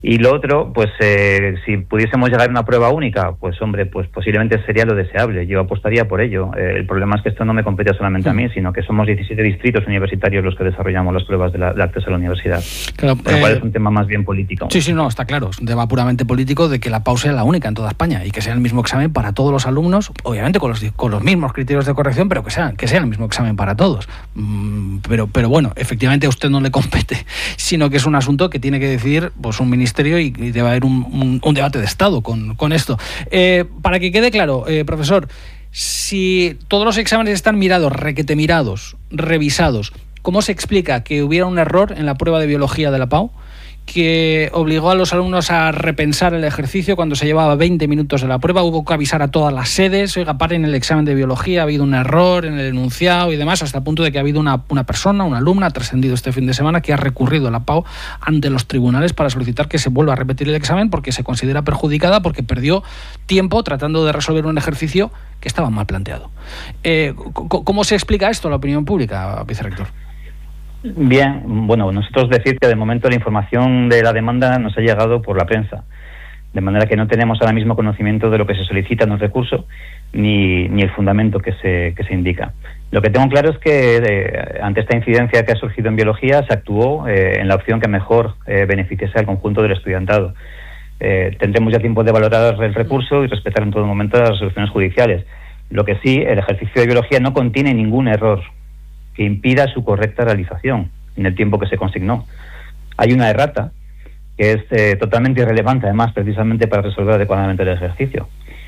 Y lo otro, pues si pudiésemos llegar a una prueba única, pues hombre, pues posiblemente sería lo deseable. Yo apostaría por ello. El problema es que esto no me compete solamente a mí, sino que somos 17 distritos universitarios los que desarrollamos las pruebas de acceso a la universidad. Claro, con lo cual es un tema más bien político. Sí, no, está claro. Es un tema puramente político de que la PAU sea la única en toda España y que sea el mismo examen para todos los alumnos, obviamente con los mismos criterios de corrección, pero que sea el mismo examen para todos. Pero bueno, efectivamente a usted no le compete, sino que es un asunto que tiene que decidir pues un ministerio y debe haber un debate de Estado con esto. Para que quede claro, profesor, si todos los exámenes están mirados, revisados, ¿cómo se explica que hubiera un error en la prueba de biología de la PAU que obligó a los alumnos a repensar el ejercicio cuando se llevaba 20 minutos de la prueba? Hubo que avisar a todas las sedes: oiga, paren el examen de biología, ha habido un error en el enunciado y demás, hasta el punto de que ha habido una persona, una alumna, ha trascendido este fin de semana, que ha recurrido a la PAU ante los tribunales para solicitar que se vuelva a repetir el examen porque se considera perjudicada, porque perdió tiempo tratando de resolver un ejercicio que estaba mal planteado. ¿Cómo se explica esto a la opinión pública, vicerrector? Bien, bueno, nosotros decir que de momento la información de la demanda nos ha llegado por la prensa, de manera que no tenemos ahora mismo conocimiento de lo que se solicita en el recurso ni el fundamento que se indica. Lo que tengo claro es que ante esta incidencia que ha surgido en biología se actuó en la opción que mejor beneficiase al conjunto del estudiantado. Tendremos ya tiempo de valorar el recurso y respetar en todo momento las resoluciones judiciales. Lo que sí, el ejercicio de biología no contiene ningún error que impida su correcta realización en el tiempo que se consignó. Hay una errata que es totalmente irrelevante, además, precisamente para resolver adecuadamente el ejercicio.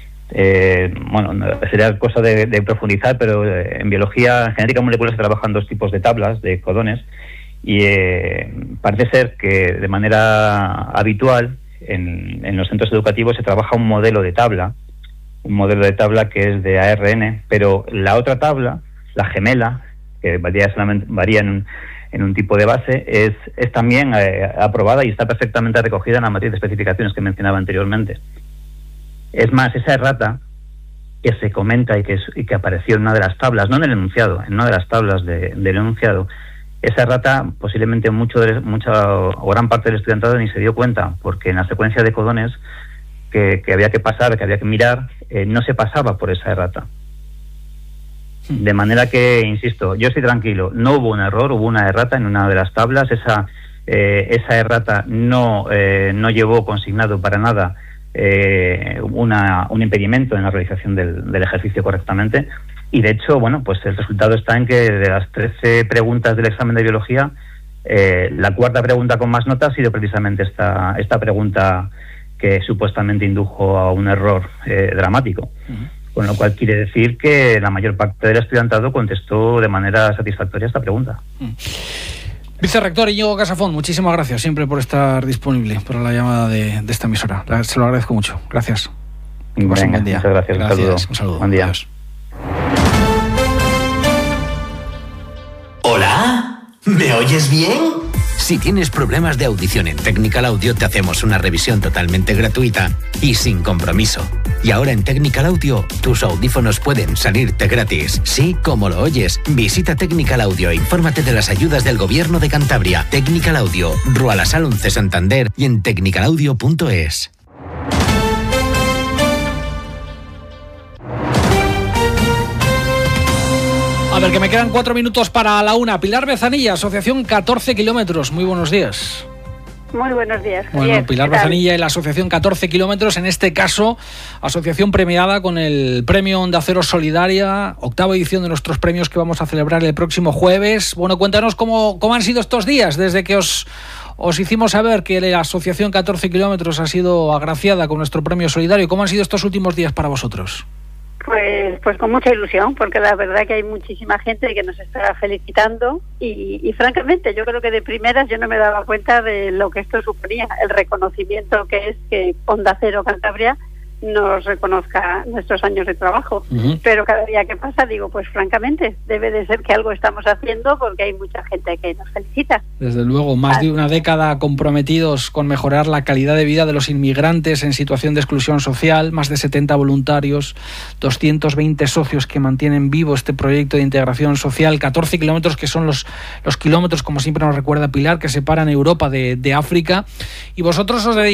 Bueno, sería cosa de profundizar, pero en biología genética molecular se trabajan dos tipos de tablas, de codones, y parece ser que de manera habitual en los centros educativos se trabaja un modelo de tabla que es de ARN, pero la otra tabla, la gemela, que varía en un tipo de base, es también aprobada y está perfectamente recogida en la matriz de especificaciones que mencionaba anteriormente. Es más, esa errata que se comenta y que apareció en una de las tablas, no en el enunciado, en una de las tablas del enunciado, esa errata posiblemente mucha o gran parte del estudiantado ni se dio cuenta, porque en la secuencia de codones que había que pasar, que había que mirar, no se pasaba por esa errata. De manera que, insisto, yo estoy tranquilo, no hubo un error, hubo una errata en una de las tablas. Esa errata no llevó consignado para nada un impedimento en la realización del ejercicio correctamente, y de hecho, bueno, pues el resultado está en que de las 13 preguntas del examen de biología, la cuarta pregunta con más notas ha sido precisamente esta pregunta que supuestamente indujo a un error dramático. Con lo cual quiere decir que la mayor parte del estudiantado contestó de manera satisfactoria esta pregunta. Vicerrector Íñigo Casafón, muchísimas gracias siempre por estar disponible para la llamada de esta emisora. Se lo agradezco mucho. Gracias. Venga, buen día. Muchas gracias. Un saludo. Buen día. Adiós. ¿Hola? ¿Me oyes bien? Si tienes problemas de audición en Technical Audio, te hacemos una revisión totalmente gratuita y sin compromiso. Y ahora en Technical Audio, tus audífonos pueden salirte gratis. Sí, como lo oyes. Visita Technical Audio e infórmate de las ayudas del Gobierno de Cantabria. Technical Audio, Rua La Sal 11 Santander y en technicalaudio.es. A ver, que me quedan 4 minutos para la 1. Pilar Bezanilla, Asociación 14 Kilómetros. Muy buenos días. Muy buenos días. Bueno, Pilar Bezanilla y la Asociación 14 Kilómetros, en este caso, asociación premiada con el Premio Onda Cero Solidaria, 8ª edición de nuestros premios que vamos a celebrar el próximo jueves. Bueno, cuéntanos cómo han sido estos días, desde que os hicimos saber que la Asociación 14 Kilómetros ha sido agraciada con nuestro Premio Solidario. ¿Cómo han sido estos últimos días para vosotros? Pues con mucha ilusión, porque la verdad que hay muchísima gente que nos está felicitando y francamente yo creo que de primeras yo no me daba cuenta de lo que esto suponía, el reconocimiento que es que Onda Cero Cantabria nos reconozca nuestros años de trabajo. Pero cada día que pasa digo, pues francamente, debe de ser que algo estamos haciendo porque hay mucha gente que nos felicita. Desde luego, más de una década comprometidos con mejorar la calidad de vida de los inmigrantes en situación de exclusión social, más de 70 voluntarios, 220 socios que mantienen vivo este proyecto de integración social, 14 kilómetros que son los kilómetros, como siempre nos recuerda Pilar, que separan Europa de África, y vosotros os dedicáis